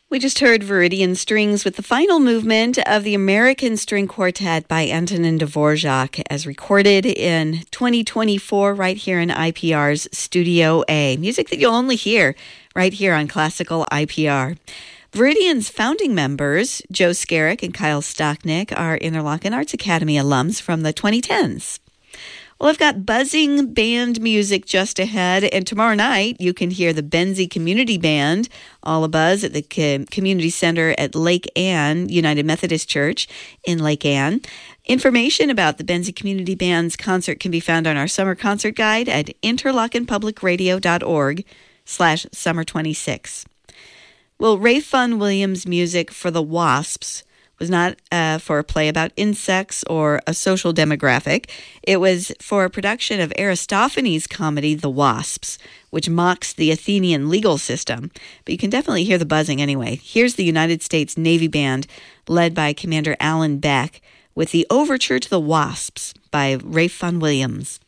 We just heard Viridian Strings with the final movement of the American String Quartet by Antonin Dvorak as recorded in 2024 right here in IPR's Studio A. Music that you'll only hear right here on Classical IPR. Viridian's founding members, Joe Skerrick and Kyle Stocknick, are Interlochen Arts Academy alums from the 2010s. Well, I've got buzzing band music just ahead, and tomorrow night you can hear the Benzie Community Band all abuzz at the Community Center at Lake Ann United Methodist Church in Lake Ann. Information about the Benzie Community Band's concert can be found on our summer concert guide at interlochenpublicradio.org/summer26. Well, Ralph Vaughan Williams' music for the Wasps was not for a play about insects or a social demographic. It was for a production of Aristophanes' comedy, The Wasps, which mocks the Athenian legal system. But you can definitely hear the buzzing anyway. Here's the United States Navy Band, led by Commander Alan Beck, with the Overture to the Wasps by Ralph Vaughan Williams.